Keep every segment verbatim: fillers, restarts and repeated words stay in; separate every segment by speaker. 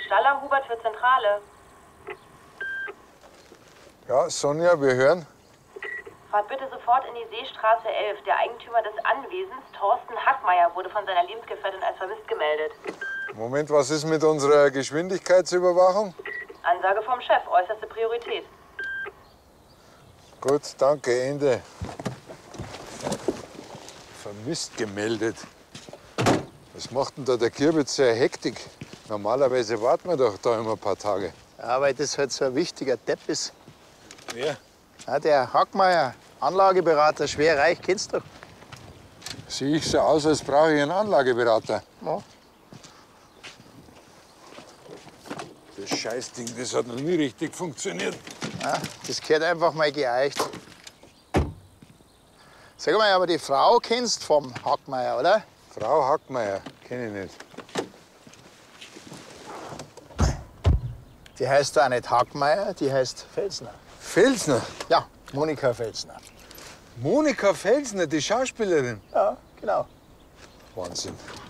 Speaker 1: Staller Hubert für Zentrale.
Speaker 2: Ja, Sonja, wir hören.
Speaker 1: Fahrt bitte sofort in die Seestraße elf. Der Eigentümer des Anwesens, Thorsten Hackmeier, wurde von seiner Lebensgefährtin als vermisst gemeldet.
Speaker 2: Moment, was ist mit unserer Geschwindigkeitsüberwachung?
Speaker 1: Ansage vom Chef, äußerste Priorität.
Speaker 2: Gut, danke, Ende. Vermisst gemeldet. Was macht denn da der Kirbitzer Hektik? Normalerweise warten wir doch da immer ein paar Tage.
Speaker 3: Ja, weil das halt so ein wichtiger Depp ist.
Speaker 2: Wer?
Speaker 3: Ja, der Hackmeier, Anlageberater, schwer reich, kennst du doch.
Speaker 2: Sehe ich so aus, als brauche ich einen Anlageberater?
Speaker 3: Ja.
Speaker 2: Das Scheißding, das hat noch nie richtig funktioniert.
Speaker 3: Ja, das gehört einfach mal geeicht. Sag mal, aber die Frau kennst vom Hackmeier, oder?
Speaker 2: Frau Hackmeier, kenne ich nicht.
Speaker 3: Die heißt auch nicht Hackmeier, die heißt Felsner.
Speaker 2: Felsner?
Speaker 3: Ja, Monika Felsner.
Speaker 2: Monika Felsner, die Schauspielerin?
Speaker 3: Ja, genau.
Speaker 2: Wahnsinn.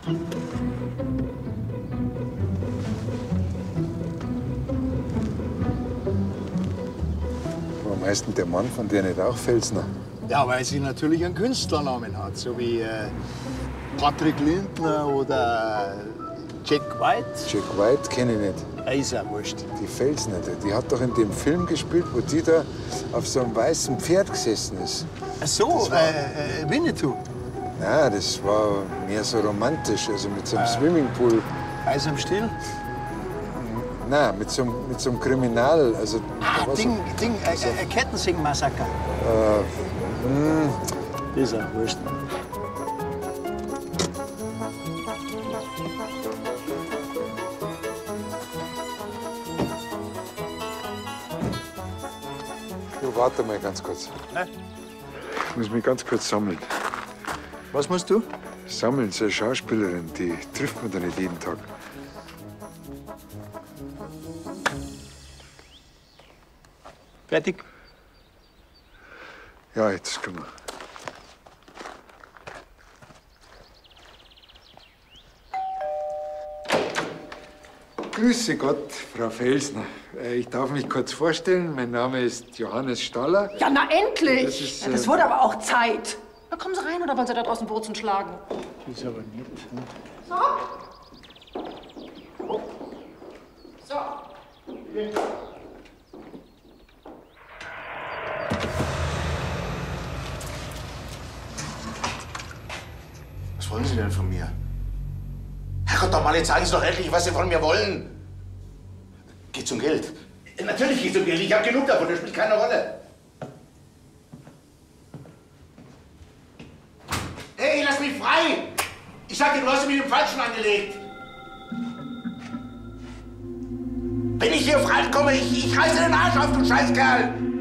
Speaker 2: Warum heißt denn der Mann von der nicht auch Felsner?
Speaker 3: Ja, weil sie natürlich einen Künstlernamen hat, so wie äh, Patrick Lindner oder Jack White.
Speaker 2: Jack White kenne ich nicht.
Speaker 3: Ja, ist ja wurscht.
Speaker 2: Die Felsner, die hat doch in dem Film gespielt, wo die da auf so einem weißen Pferd gesessen ist.
Speaker 3: Ach so, äh, äh, Winnetou.
Speaker 2: Nein, das war mehr so romantisch, also mit so einem Swimmingpool.
Speaker 3: Eis am Stiel?
Speaker 2: Nein, mit so, einem- mit so einem Kriminal. Also,
Speaker 3: Ah,
Speaker 2: da war
Speaker 3: Ding,
Speaker 2: so,
Speaker 3: Ding, äh, äh, Kettensing-Massaker.
Speaker 2: äh, mh,
Speaker 3: Das ist ja wurscht.
Speaker 2: du, warte mal ganz kurz.
Speaker 3: Nein.
Speaker 2: Ich muss mich ganz kurz sammeln.
Speaker 3: Was musst du?
Speaker 2: Sammeln, so eine Schauspielerin, die trifft man doch nicht jeden Tag.
Speaker 3: Fertig?
Speaker 2: Ja, jetzt können wir. Grüße Gott, Frau Felsner. Äh, Ich darf mich kurz vorstellen. Mein Name ist Johannes Staller.
Speaker 4: Ja, na endlich!
Speaker 2: Das ist,
Speaker 4: ja, das
Speaker 2: äh,
Speaker 4: wurde aber auch Zeit. Na, kommen Sie rein, oder wollen Sie da draußen Wurzeln schlagen?
Speaker 3: Das ist aber nett. Ne?
Speaker 4: So. So.
Speaker 5: Was wollen Sie denn von mir? Herrgott, doch mal, jetzt sagen Sie doch endlich, was Sie von mir wollen. Geht um Geld. Natürlich geht's um Geld. Ich habe genug davon. Das spielt keine Rolle. Hey, lass mich frei! Ich sag dir, du hast dich mit dem Falschen angelegt. Wenn ich hier frei komme, ich, ich reiße den Arsch auf, du Scheißkerl!